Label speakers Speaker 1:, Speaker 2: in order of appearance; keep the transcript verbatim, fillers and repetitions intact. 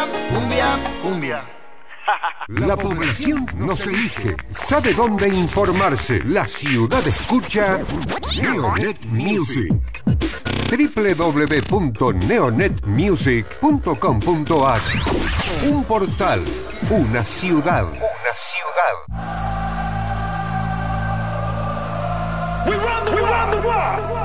Speaker 1: cumbia, cumbia, cumbia.
Speaker 2: La población nos elige. ¿Sabe dónde informarse? La ciudad escucha Neonet Music. doble u doble u doble u punto neonet music punto com punto a r. Un portal, una ciudad. Una ciudad.
Speaker 3: We run the, we run the world.